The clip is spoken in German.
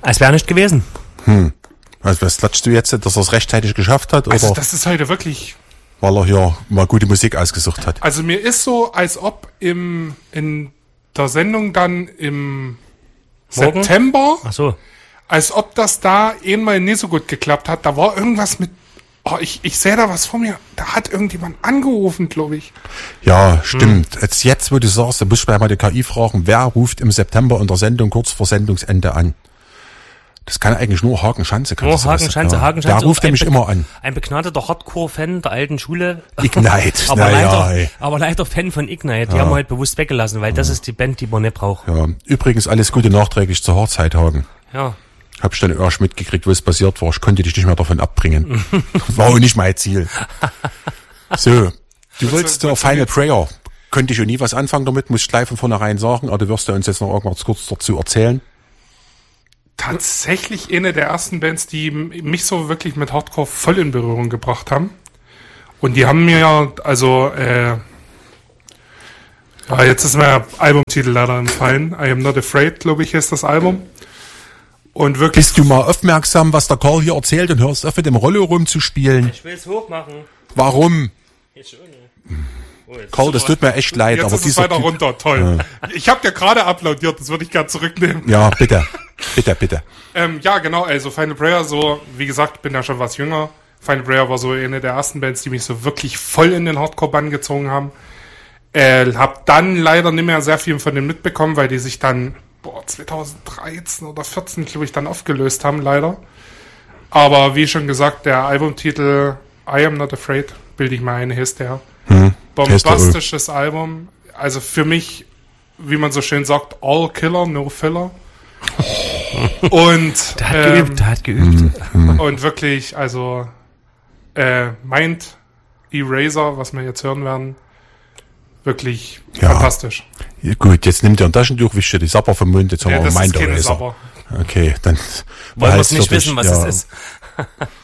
Als wäre nicht gewesen. Also was klatschst du jetzt, dass er es rechtzeitig geschafft hat? Also oder das ist heute wirklich... weil er hier mal gute Musik ausgesucht hat? Also mir ist so, als ob in der Sendung dann im Morgen? September, Ach so. als ob das da einmal nicht so gut geklappt hat. Da war irgendwas mit... Oh, ich sehe da was vor mir. Da hat irgendjemand angerufen, glaube ich. Ja, stimmt. Jetzt, wo du sagst, da muss ich mal die KI fragen, wer ruft im September in der Sendung kurz vor Sendungsende an? Das kann eigentlich nur Hagen Schanze. Nur Hagen Schanze, Hagen Schanze. Der ruft nämlich immer an. Ein begnadeter Hardcore-Fan der alten Schule. Ignite. aber leider Fan von Ignite. Die haben wir heute bewusst weggelassen, weil das ist die Band, die man nicht braucht. Ja. Übrigens alles Gute nachträglich zur Hochzeit, Hagen. Ja. Hab ich dann erst mitgekriegt, was passiert war. Ich konnte dich nicht mehr davon abbringen. War auch nicht mein Ziel. So, du wolltest zur Final Prayer. Könnte ich ja nie was anfangen damit, muss ich gleich von vornherein sagen, aber du wirst ja uns jetzt noch irgendwas kurz dazu erzählen. Tatsächlich eine der ersten Bands, die mich so wirklich mit Hardcore voll in Berührung gebracht haben. Und die haben mir ja, also, jetzt ist mir der Albumtitel leider entfallen. I Am Not Afraid, glaube ich, ist das Album. Und wirklich. Bist du mal aufmerksam, was der Karl hier erzählt und hörst auf mit dem Rollo rumzuspielen? Ich will es hochmachen. Warum? Jetzt ohne. Karl, das tut mir echt leid. Jetzt aber ist es weiter runter, toll. Ja. Ich habe ja gerade applaudiert, das würde ich gerne zurücknehmen. Ja, bitte. Bitte. Ja, genau, also Final Prayer, so, wie gesagt, bin ja schon was jünger. Final Prayer war so eine der ersten Bands, die mich so wirklich voll in den Hardcore-Bann gezogen haben. Hab dann leider nicht mehr sehr viel von denen mitbekommen, weil die sich dann 2013 oder 14, glaube ich, dann aufgelöst haben, leider. Aber wie schon gesagt, der Albumtitel I Am Not Afraid, bilde ich mal ein, ist der. Bombastisches Album. Also für mich, wie man so schön sagt, all Killer, no Filler. Und der hat geübt. Und wirklich, also Mind Eraser, was wir jetzt hören werden, wirklich fantastisch. Ja, gut, jetzt nimmt ihr ein Taschentuch, wischt ihr die Sapper vom Mund, jetzt haben wir das Mind ist keine Eraser. Sapper. Okay, dann wollen wir es nicht wissen, was es ist.